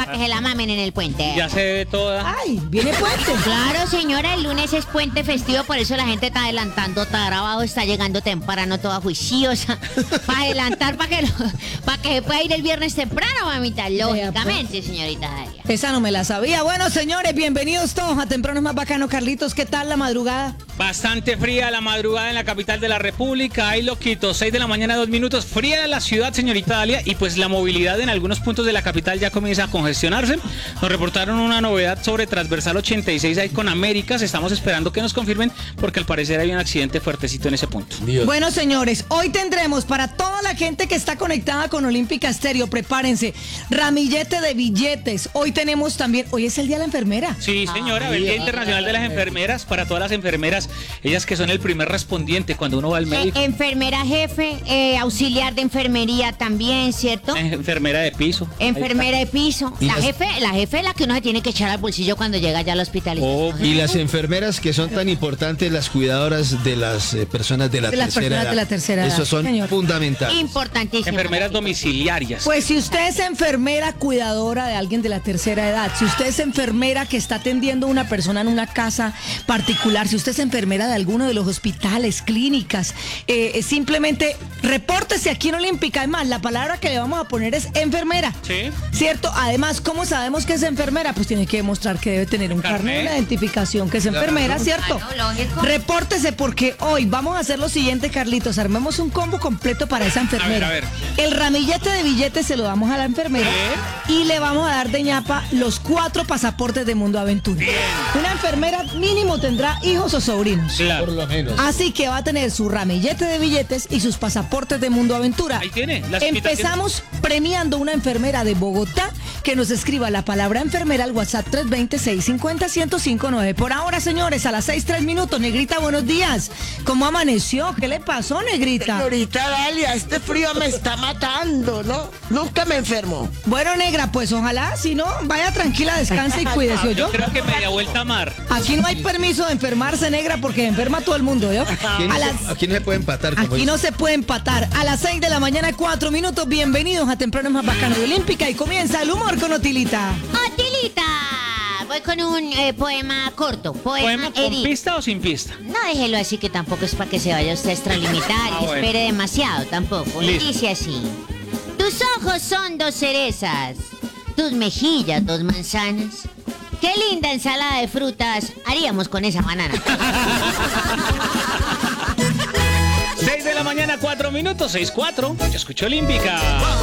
para que se la mamen en el puente. Ya se ve toda. Ay, viene puente. Claro, señora, el lunes es puente festivo, por eso la gente está adelantando, está grabado, está llegando temprano, toda juiciosa. Para adelantar, para que se pueda ir el viernes temprano, mamita. Lógicamente, señorita Dalia. Esa no me la sabía. Bueno, señores, bienvenidos todos a Temprano es más bacano. Carlitos, ¿qué tal la madrugada? Bastante fría la madrugada en la capital de la República. Ahí loquito, 6 de la mañana, 2 minutos. Fría la ciudad, señorita Dalia. Y pues la movilidad en algunos puntos de la capital ya comienza a congestionarse. Nos reportaron una novedad sobre Transversal 86 ahí con Américas. Estamos esperando que nos confirmen porque al parecer hay un accidente fuertecito en ese punto. Dios. Bueno, señores, hoy tendremos para toda la gente que está conectada con Olímpica Estéreo, prepárense, ramillete de billetes. Hoy tenemos también, hoy es el Día de la Enfermera. Sí, señora, el Día Internacional de las Enfermeras, para todas las enfermeras, ellas que son el primer respondiente cuando uno va al médico. Enfermera jefe, auxiliar de enfermería también, ¿cierto? Enfermera de piso. Enfermera de piso. La jefe es la que uno se tiene que echar al bolsillo cuando llega ya al hospital. Y las enfermeras que son tan importantes, las cuidadoras de las personas de la tercera edad. Esos son fundamentales. Importantísimo. Enfermeras domiciliarias. Pues si usted es enfermera cuidadora de alguien de la tercera edad, si usted es enfermera que está atendiendo a una persona en una casa particular, si usted es enfermera de alguno de los hospitales, clínicas, simplemente repórtese aquí en Olímpica. Además, la palabra que le vamos a poner es enfermera. Sí. ¿Cierto? Además, ¿cómo sabemos que es enfermera? Pues tiene que demostrar que debe tener un carnet de identificación que es enfermera, ¿cierto? Lógico. Repórtese porque hoy vamos a hacer lo siguiente, Carlitos. Armemos un combo completo para esa enfermera. A ver. El ramillete de billetes se lo damos a la enfermera y le vamos a dar de ñapa los 4 pasaportes de Mundo Aventura. Bien. Una enfermera mínimo tendrá hijos o sobrinos. Claro. Por lo menos. Así que va a tener su ramillete de billetes y sus pasaportes de Mundo Aventura. Ahí tiene. Empezamos premiando una enfermera de Bogotá que nos escriba la palabra enfermera al WhatsApp 320-650-1059. Por ahora, señores, a las 6:03 minutos. Negrita, buenos días. ¿Cómo amaneció? ¿Qué le pasó, Negrita? Señorita Dalia, este frío me está matando, ¿no? Nunca me enfermo. Bueno, negra, pues ojalá, si no, vaya tranquila, descanse y cuídese, Yo ¿yo? creo que media vuelta a mar. Aquí no hay permiso de enfermarse, negra, porque enferma todo el mundo, ¿yo? Aquí no se puede empatar. Como Aquí no se puede empatar. A las 6 de la mañana, 4 minutos. Bienvenidos a Temprano es más bacano de Olímpica y comienza el humor con Otilita. ¡Otilita! Voy con un poema corto. ¿Poema con edit. pista o sin pista? No, déjelo así, que tampoco es para que se vaya usted a extralimitar y bueno. espere demasiado tampoco. Listo. Dice así: tus ojos son 2 cerezas, tus mejillas 2 manzanas. Qué linda ensalada de frutas haríamos con esa banana. 6 de la mañana, 4 minutos, 6:04. Yo escucho Olímpica.